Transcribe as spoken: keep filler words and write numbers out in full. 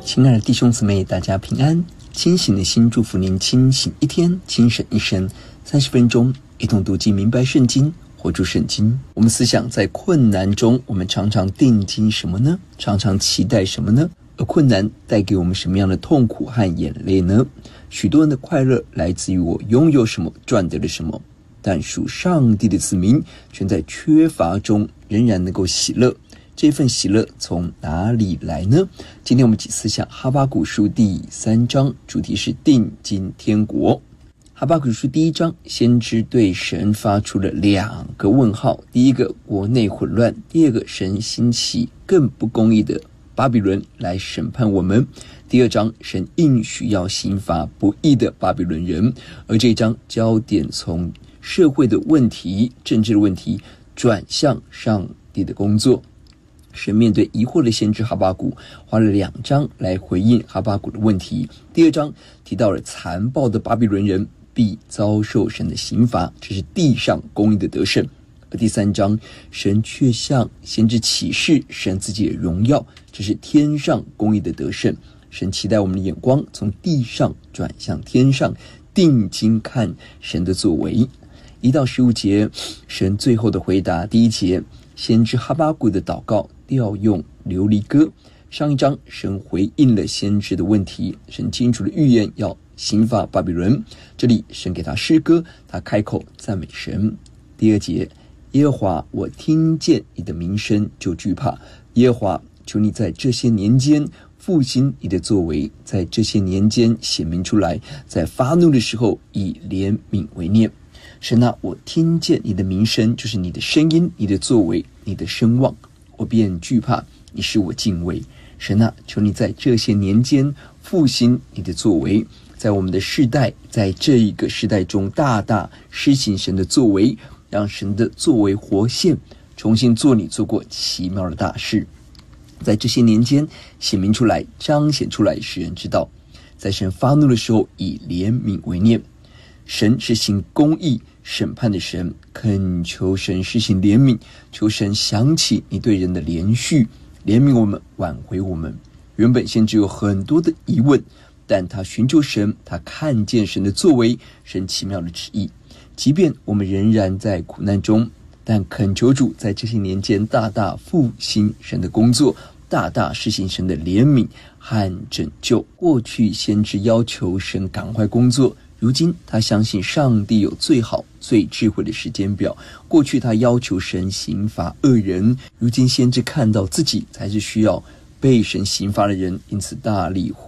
亲爱的弟兄姊妹，大家平安。清醒的心祝福您清醒一天，精神一生。三十分钟一同读经，明白圣经，活出圣经。我们思想在困难中，我们常常定睛什么呢？常常期待什么呢？而困难带给我们什么样的痛苦和眼泪呢？许多人的快乐来自于我拥有什么，赚得了什么，但属上帝的子民却在缺乏中仍然能够喜乐。这份喜乐从哪里来呢？今天我们一起思想哈巴谷书第三章，主题是定睛天国。哈巴谷书第一章，先知对神发出了两个问号：第一个，国内混乱；第二个，神兴起更不公义的巴比伦来审判我们。第二章，神应许要刑罚不义的巴比伦人。而这一章焦点从社会的问题、政治的问题转向上帝的工作。神面对疑惑的先知哈巴谷，花了两章来回应哈巴谷的问题。第二章提到了残暴的巴比伦人必遭受神的刑罚，这是地上公义的得胜。而第三章，神却向先知启示神自己的荣耀，这是天上公义的得胜。神期待我们的眼光从地上转向天上，定睛看神的作为。一到十五节，神最后的回答。第一节，先知哈巴谷的祷告调用流离歌。上一章神回应了先知的问题，神清楚的预言要刑罚巴比伦。这里神给他诗歌，他开口赞美神。第二节，耶和华，我听见你的名声就惧怕。耶和华，求你在这些年间复兴你的作为，在这些年间显明出来，在发怒的时候以怜悯为念。神啊，我听见你的名声，就是你的声音，你的作为，你的声望，我便惧怕，你使我敬畏。神啊，求你在这些年间复兴你的作为，在我们的世代，在这一个时代中大大施行神的作为，让神的作为活现，重新做你做过奇妙的大事。在这些年间显明出来，彰显出来，使人知道，在神发怒的时候以怜悯为念。神是行公义审判的神，恳求神施行怜悯，求神想起你对人的连续，怜悯我们，挽回我们。原本先知有很多的疑问，但他寻求神，他看见神的作为，神奇妙的旨意。即便我们仍然在苦难中，但恳求主在这些年间大大复兴神的工作，大大施行神的怜悯和拯救。过去先知要求神赶快工作，如今他相信上帝有最好最智慧的时间表。过去他要求神刑罚恶人，如今先知看到自己才是需要被神刑罚的人，因此大力